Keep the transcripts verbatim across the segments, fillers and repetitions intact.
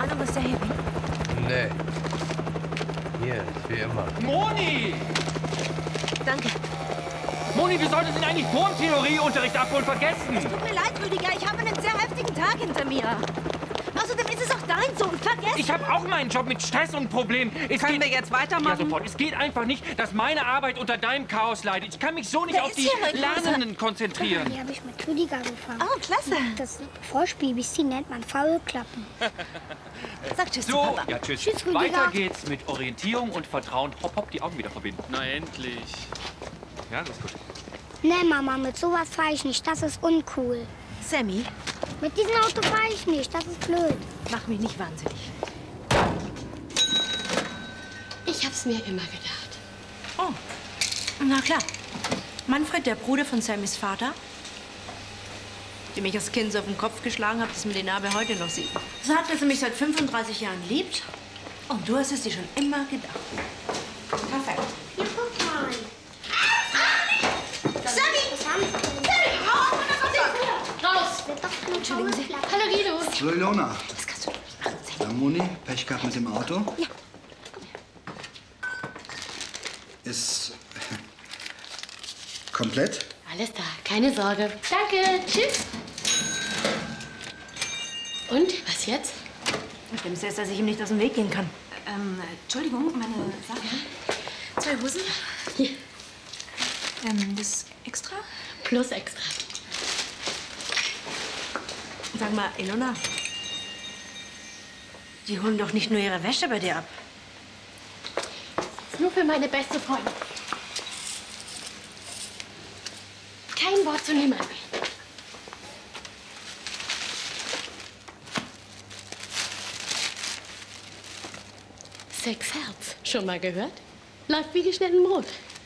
Ahnung, was der Herr will? Nee. Hier, ist wie immer. Moni! Danke. Moni, du solltest ihn eigentlich vor dem Theorieunterricht abholen vergessen. Es tut mir leid, Rüdiger. Ich habe einen sehr heftigen Tag hinter mir. Außerdem ist es auch dein Sohn. Vergessen. Ich habe auch meinen Job mit Stress und Problemen. Es Können geht, wir jetzt weitermachen? Ja, sofort. Es geht einfach nicht, dass meine Arbeit unter deinem Chaos leidet. Ich kann mich so nicht Wer auf ist die hier mein Lernenden konzentrieren. Die habe ich mit Rüdiger gefangen. Oh, klasse. Das Vorspiel, die nennt man Faulklappen. Sag tschüss, So, Papa. ja, tschüss. Tschüss, Rüdiger. Weiter geht's mit Orientierung und Vertrauen. Hopp, hopp, die Augen wieder verbinden. Na endlich. Ja, das ist gut. Nee, Mama, mit sowas fahre ich nicht. Das ist uncool. Sammy, Mit diesem Auto fahre ich nicht. Das ist blöd. mach mich nicht wahnsinnig. Ich hab's mir immer gedacht. Oh, na klar. Manfred, der Bruder von Sammys Vater, dem ich als Kind so auf den Kopf geschlagen habe, dass man den Narbe heute noch sieht, sagt, dass er mich seit fünfunddreißig Jahren liebt. Und du hast es dir schon immer gedacht. Perfekt. Hier, guck mal. Sammy! Was haben Sie denn? Sammy, hau auf von der Tür! Raus! Wird doch eine Entschuldigen Sie. Faulklappe. Hallo Guido. Hallo Ilona. Das kannst du nicht machen, Sammy. Na, Moni, Pech gehabt mit dem Auto? Ja. Ist komplett? Alles da, keine Sorge. Danke, tschüss. Und, was jetzt? Das Schlimmste ist, dass ich ihm nicht aus dem Weg gehen kann. Ähm, Entschuldigung, meine Sachen. Zwei Hosen. Hier, Ähm, das extra? plus extra. Sag mal, Ilona, die holen doch nicht nur ihre Wäsche bei dir ab. Nur für meine beste Freundin. Kein Wort zu niemandem. Sechs Herz. Schon mal gehört? Läuft wie geschnitten Brot.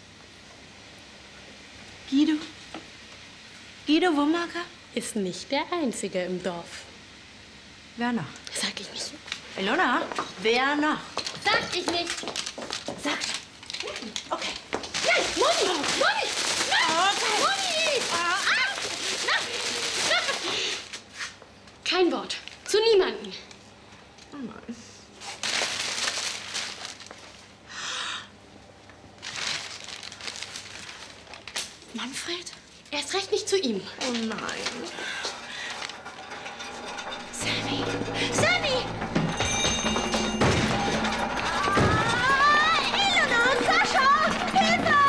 Guido? Guido Wummaker? Ist nicht der Einzige im Dorf. Wer noch? Sag ich nicht. Ilona, wer noch? Sag ich nicht. Sag. Okay. Nein, Moni! Moni! Nein! Moni! Kein Wort. Zu niemandem. Oh nein. Manfred? Erst recht nicht zu ihm. Oh nein. Sammy! Sammy! Ah, Ilona! Sascha! Hilfe!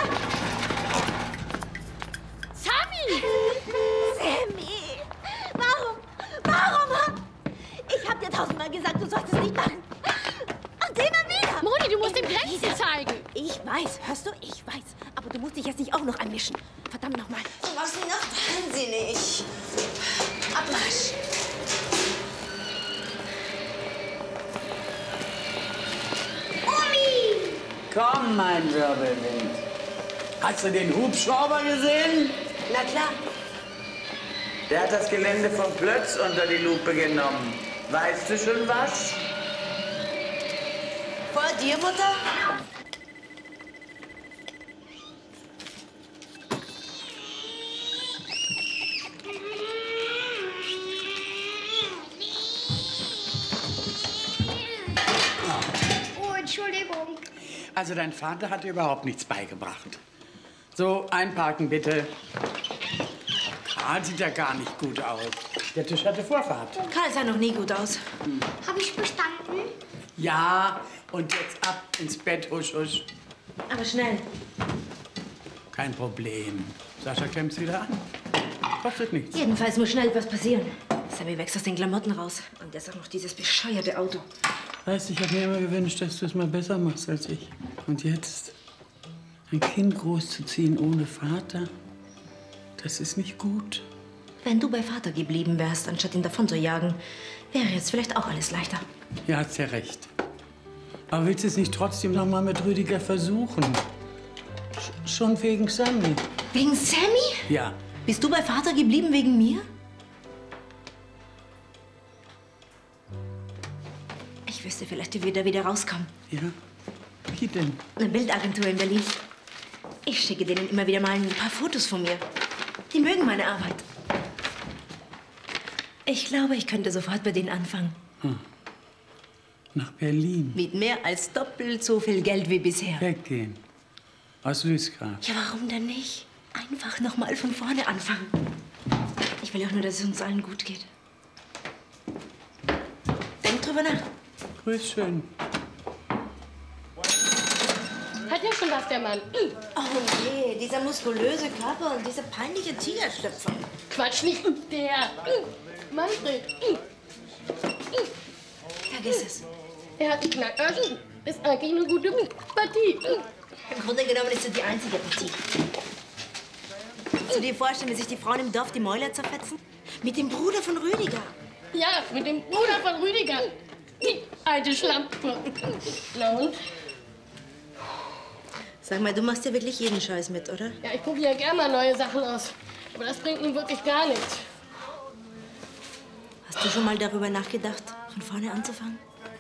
Sammy! Sammy! Warum? Warum? Ich hab dir tausendmal gesagt, du sollst es nicht machen. Und immer wieder! Moni, du musst ihm Immer Grenzen wieder. zeigen. Ich weiß, hörst du? Ich weiß. Aber du musst dich jetzt nicht auch noch anmischen. Verdammt nochmal. Du machst mich noch wahnsinnig. Abmarsch. Komm, mein Wirbelwind. Hast du den Hubschrauber gesehen? Na klar. Der hat das Gelände von Plötz unter die Lupe genommen. Weißt du schon was? Vor dir, Mutter? Oh, Entschuldigung. Also dein Vater hat dir überhaupt nichts beigebracht. So, einparken bitte. Karl sieht ja gar nicht gut aus. Der Tisch hatte Vorfahrt. Karl sah noch nie gut aus. Habe ich bestanden? Ja, und jetzt ab ins Bett, husch, husch. Aber schnell. Kein Problem. Sascha klemmt's wieder an. Kostet nichts. Jedenfalls muss schnell was passieren. Sammy wächst aus den Klamotten raus. Und jetzt auch noch dieses bescheuerte Auto. Weißt du, ich habe mir immer gewünscht, dass du es mal besser machst als ich. Und jetzt ein Kind großzuziehen ohne Vater, das ist nicht gut. Wenn du bei Vater geblieben wärst, anstatt ihn davon zu jagen, wäre jetzt vielleicht auch alles leichter. Ja, hast ja recht. Aber willst du es nicht trotzdem noch mal mit Rüdiger versuchen? Sch schon wegen Sammy. Wegen Sammy? Ja. Bist du bei Vater geblieben wegen mir? Ich wüsste vielleicht, wie wir da wieder rauskommen. Ja? Wie denn? Eine Bildagentur in Berlin. Ich schicke denen immer wieder mal ein paar Fotos von mir. Die mögen meine Arbeit. Ich glaube, ich könnte sofort bei denen anfangen. Hm. Nach Berlin. Mit mehr als doppelt so viel Geld wie bisher. Weggehen. Aus Lüßgrav. Ja, warum denn nicht? Einfach noch mal von vorne anfangen. Ich will auch nur, dass es uns allen gut geht. Denk drüber nach. Grüß schön. Hat ja schon was, der Mann. Hm. Oh je, dieser muskulöse Körper und diese peinliche Tigerschlüpfer. Quatsch, nicht der. Hm. Manfred. Hm. Hm. Vergiss es. Er hat einen Knackarsch. Ist eigentlich eine gute Partie. Hm. Im Grunde genommen ist das die einzige Partie. Kannst du dir vorstellen, wie sich die Frauen im Dorf die Mäuler zerfetzen? Mit dem Bruder von Rüdiger. Ja, mit dem Bruder von Rüdiger. Die alte Schlampe. Na und? Sag mal, du machst ja wirklich jeden Scheiß mit, oder? Ja, ich probiere gerne mal neue Sachen aus. Aber das bringt nun wirklich gar nichts. Hast du schon mal darüber nachgedacht, von vorne anzufangen?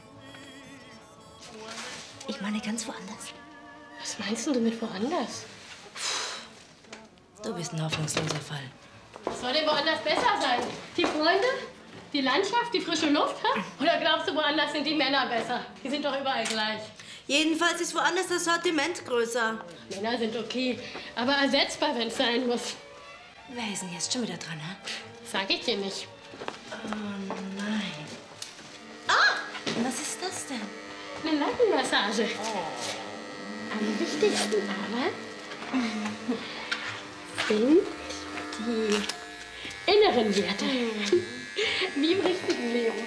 Ich meine ganz woanders. Was meinst du damit woanders? Du bist ein hoffnungsloser Fall. Was soll denn woanders besser sein? Die Freunde? Die Landschaft? Die frische Luft? Ha? Oder glaubst du, woanders sind die Männer besser? Die sind doch überall gleich. Jedenfalls ist woanders das Sortiment größer. Männer sind okay, aber ersetzbar, wenn es sein muss. Wer ist denn jetzt schon wieder dran, hä? Sag ich dir nicht. Oh nein. Ah! Was ist das denn? Eine Nackenmassage. Am wichtigsten aber sind die inneren Werte. Wie im richtigen Leben.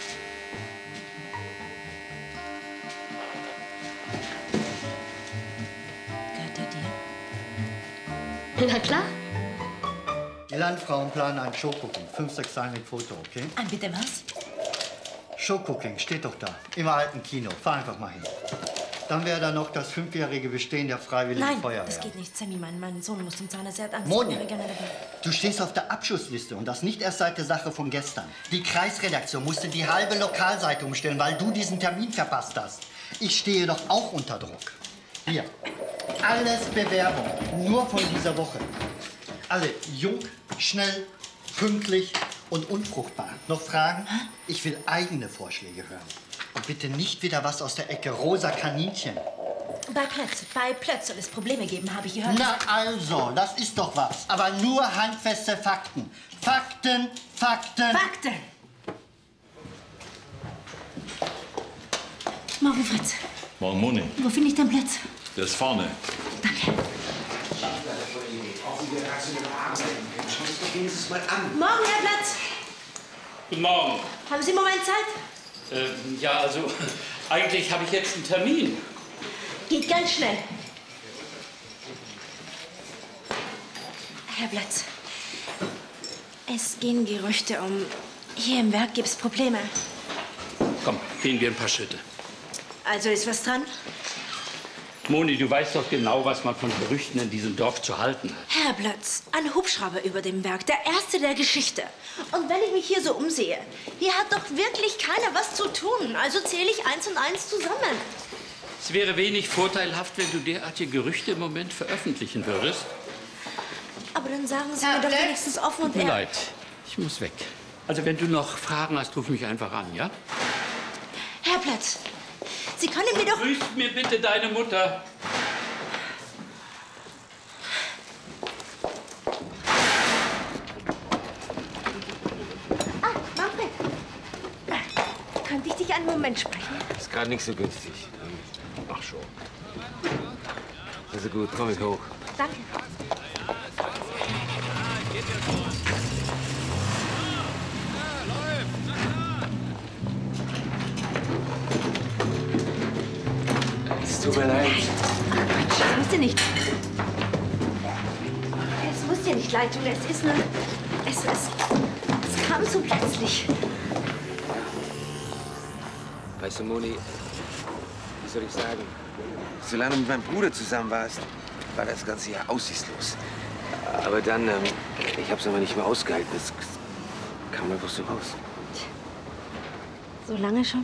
Gehört der dir? Na klar. Die Landfrauen planen ein Showcooking. Fünf, sechs Seiten mit Foto, okay? Ein bitte was? Showcooking, steht doch da. Im alten Kino. Fahr einfach mal hin. Dann wäre da noch das fünfjährige Bestehen der Freiwilligen Nein, Feuerwehr. das geht nicht. Sammy, mein, mein Sohn muss zum Zahnarzt. Er hat Angst. Moni, Ich wäre gerne dabei. du stehst auf der Abschussliste und das nicht erst seit der Sache von gestern. Die Kreisredaktion musste die halbe Lokalseite umstellen, weil du diesen Termin verpasst hast. Ich stehe doch auch unter Druck. Hier, alles Bewerbung, nur von dieser Woche. Alle jung, schnell, pünktlich und unfruchtbar. Noch Fragen? Ich will eigene Vorschläge hören. Und bitte nicht wieder was aus der Ecke rosa Kaninchen. Bei Plötz, bei Plötz soll es Probleme geben, habe ich gehört. Na also, das ist doch was. Aber nur handfeste Fakten. Fakten, Fakten. Fakten! Morgen, Fritz. Morgen, Moni. Wo finde ich den Platz? Der ist vorne. Danke. Mal an. Morgen, Herr Platz. Guten Morgen. Haben Sie einen Moment Zeit? Äh, ja, also, eigentlich habe ich jetzt einen Termin. Geht ganz schnell. Herr Platz, es gehen Gerüchte um. Hier im Werk gibt es Probleme. Komm, gehen wir ein paar Schritte. Also ist was dran? Moni, du weißt doch genau, was man von Gerüchten in diesem Dorf zu halten hat. Herr Platz, ein Hubschrauber über dem Werk, der erste der Geschichte. Und wenn ich mich hier so umsehe, hier hat doch wirklich keiner was zu tun. Also zähle ich eins und eins zusammen. Es wäre wenig vorteilhaft, wenn du derartige Gerüchte im Moment veröffentlichen würdest. Aber dann sagen Sie mir doch wenigstens offen und Tut mir ehrlich. leid, ich muss weg. Also wenn du noch Fragen hast, ruf mich einfach an, ja? Herr Platz, Sie können mir doch... Grüß mir bitte deine Mutter. Ah, Manfred. Könnte ich dich einen Moment sprechen? Ist gerade nicht so günstig. Ach schon. Also gut, komm ich hoch. Danke. Es tut mir leid. Es muss dir nicht. Es muss dir nicht leid tun. Es ist nur. Es, es, es kam so plötzlich. Weißt du, Moni, wie soll ich sagen? Solange du mit meinem Bruder zusammen warst, war das Ganze ja aussichtslos. Aber dann, ähm, ich hab's aber nicht mehr ausgehalten. Es kam einfach so raus. So lange schon?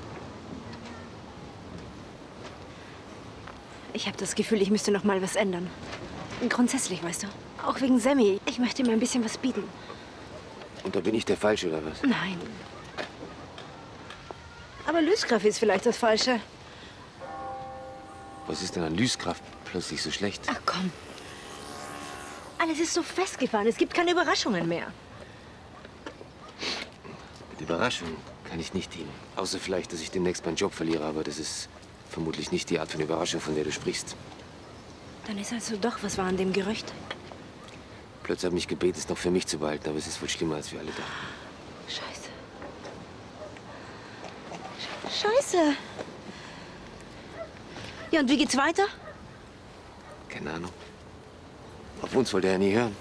Ich habe das Gefühl, ich müsste noch mal was ändern. Grundsätzlich, weißt du. Auch wegen Sammy. Ich möchte ihm ein bisschen was bieten. Und da bin ich der Falsche, oder was? Nein. Aber Lyskraft ist vielleicht das Falsche. Was ist denn an Lyskraft plötzlich so schlecht? Ach komm. Alles ist so festgefahren. Es gibt keine Überraschungen mehr. Mit Überraschungen kann ich nicht dienen. Außer vielleicht, dass ich demnächst meinen Job verliere. Aber das ist vermutlich nicht die Art von Überraschung, von der du sprichst. Dann ist also doch was war an dem Gerücht. Plötzlich hat mich gebeten, es noch für mich zu behalten. Aber es ist wohl schlimmer, als wir alle dachten. Scheiße. Scheiße. Ja, und wie geht's weiter? Keine Ahnung. Auf uns wollte er nie hören.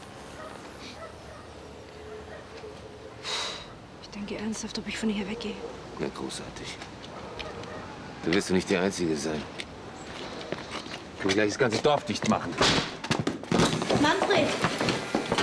Ich denke ernsthaft, ob ich von hier weggehe. Na, großartig. Du wirst doch nicht die Einzige sein. Können wir gleich das ganze Dorf dicht machen. Manfred!